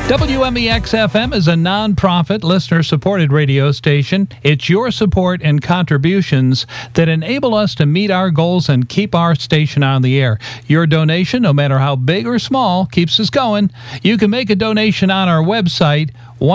WMEX-FM is a non-profit, listener-supported radio station. It's your support and contributions that enable us to meet our goals and keep our station on the air. Your donation, no matter how big or small, keeps us going. You can make a donation on our website,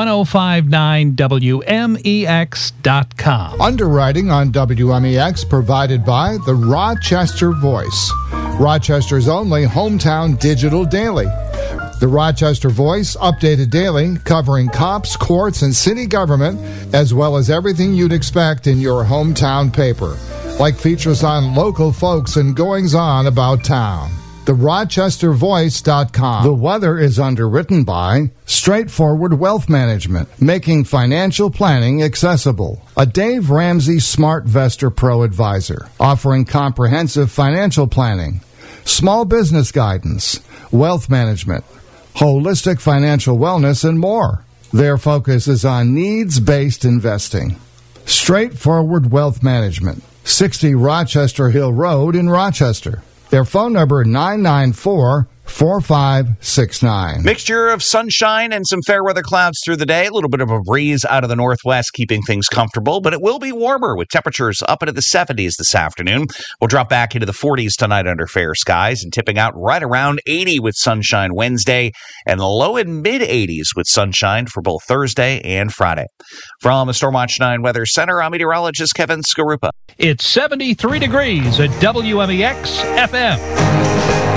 1059WMEX.com. Underwriting on WMEX provided by the Rochester Voice, Rochester's only hometown digital daily. The Rochester Voice, updated daily, covering cops, courts, and city government, as well as everything you'd expect in your hometown paper, like features on local folks and goings-on about town. TheRochesterVoice.com. The weather is underwritten by Straightforward Wealth Management, making financial planning accessible. A Dave Ramsey SmartVestor Pro advisor, offering comprehensive financial planning, small business guidance, wealth management, holistic financial wellness, and more. Their focus is on needs-based investing. Straightforward Wealth Management, 60 Rochester Hill Road in Rochester. Their phone number, 994-4569. Mixture of sunshine and some fair weather clouds through the day. A little bit of a breeze out of the northwest, keeping things comfortable, but it will be warmer with temperatures up into the 70s this afternoon. We'll drop back into the 40s tonight under fair skies and tipping out right around 80 with sunshine Wednesday and low and mid 80s with sunshine for both Thursday and Friday. From the Stormwatch 9 Weather Center, I'm meteorologist Kevin Skarupa. It's 73 degrees at WMEX-FM.